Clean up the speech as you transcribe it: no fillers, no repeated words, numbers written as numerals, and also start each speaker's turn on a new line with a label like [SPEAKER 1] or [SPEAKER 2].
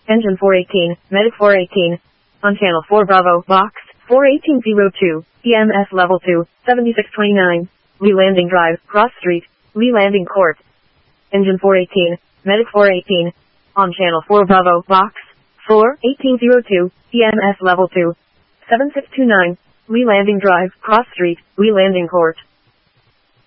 [SPEAKER 1] Engine 418, Medic 418. On channel 4 Bravo, box 41802, EMS level 2, 7629. Lee Landing Drive, Cross Street, Lee Landing Court. Engine 418, Medic 418. On channel 4 Bravo, box 41802, EMS level 2, 7629. Lee Landing Drive, Cross Street, Lee Landing Court.